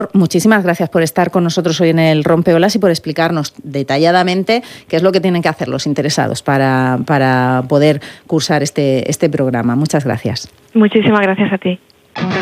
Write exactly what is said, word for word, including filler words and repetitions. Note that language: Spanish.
Muchísimas gracias por estar con nosotros hoy en el Rompeolas y por explicarnos detalladamente qué es lo que tienen que hacer los interesados para, para poder cursar este, este programa. Muchas gracias. Muchísimas gracias a ti.